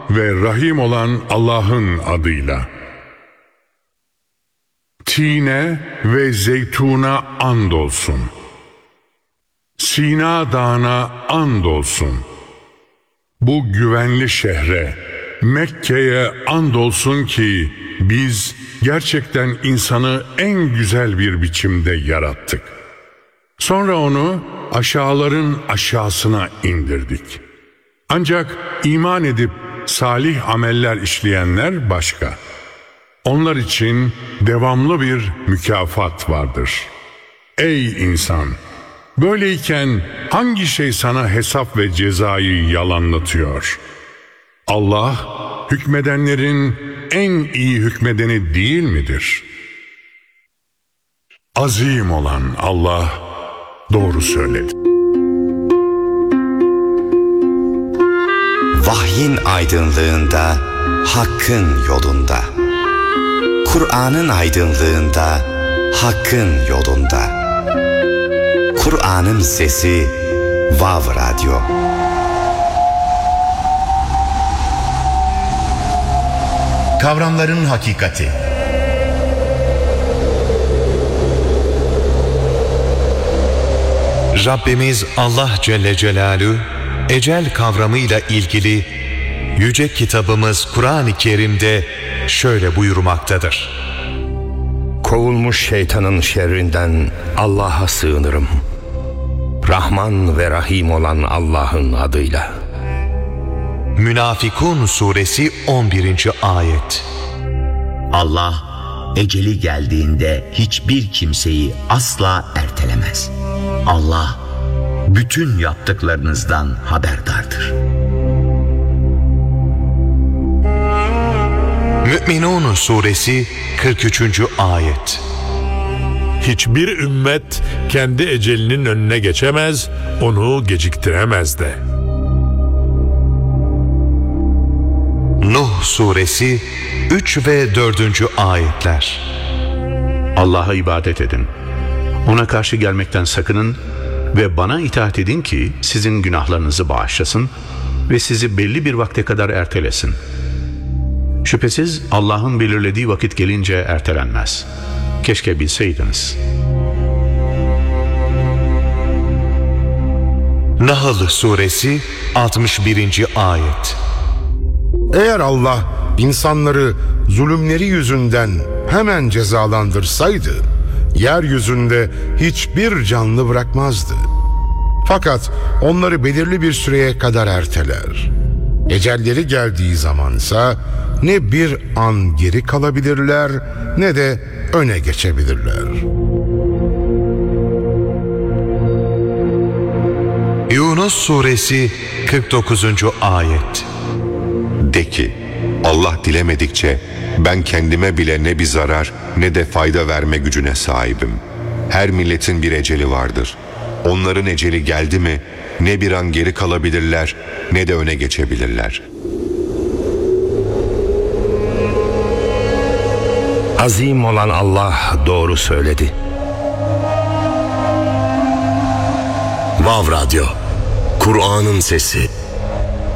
ve Rahim olan Allah'ın adıyla. Tine ve zeytuna andolsun. Sina Dağı'na andolsun. Bu güvenli şehre, Mekke'ye andolsun ki biz gerçekten insanı en güzel bir biçimde yarattık. Sonra onu aşağıların aşağısına indirdik. Ancak iman edip salih ameller işleyenler başka. Onlar için devamlı bir mükafat vardır. Ey insan! Böyleyken hangi şey sana hesap ve cezayı yalanlatıyor? Allah, hükmedenlerin en iyi hükmedeni değil midir? Azim olan Allah doğru söyledi. Vahyin aydınlığında, Hakk'ın yolunda. Kur'an'ın aydınlığında, Hakk'ın yolunda. Kur'an'ın sesi Vav Radyo. Kavramların hakikati. Rabbimiz Allah Celle Celaluhu ecel kavramıyla ilgili yüce kitabımız Kur'an-ı Kerim'de şöyle buyurmaktadır. Kovulmuş şeytanın şerrinden Allah'a sığınırım. Rahman ve Rahim olan Allah'ın adıyla. Münafikun Suresi 11. Ayet. Allah eceli geldiğinde hiçbir kimseyi asla ertelemez. Allah bütün yaptıklarınızdan haberdardır. Mü'minun Suresi 43. Ayet. Hiçbir ümmet kendi ecelinin önüne geçemez, onu geciktiremez de. Nuh Suresi 3 ve 4. ayetler. Allah'a ibadet edin. Ona karşı gelmekten sakının ve bana itaat edin ki sizin günahlarınızı bağışlasın ve sizi belli bir vakte kadar ertelesin. Şüphesiz Allah'ın belirlediği vakit gelince ertelenmez. Keşke bilseydiniz. Nahl Suresi 61. ayet. Eğer Allah insanları zulümleri yüzünden hemen cezalandırsaydı, yeryüzünde hiçbir canlı bırakmazdı. Fakat onları belirli bir süreye kadar erteler. Ecelleri geldiği zamansa ne bir an geri kalabilirler ne de öne geçebilirler. Yunus Suresi 49. ayet. De ki, Allah dilemedikçe ben kendime bile ne bir zarar ne de fayda verme gücüne sahibim. Her milletin bir eceli vardır. Onların eceli geldi mi ne bir an geri kalabilirler ne de öne geçebilirler. Azim olan Allah doğru söyledi. Vav Radyo. Kur'an'ın sesi.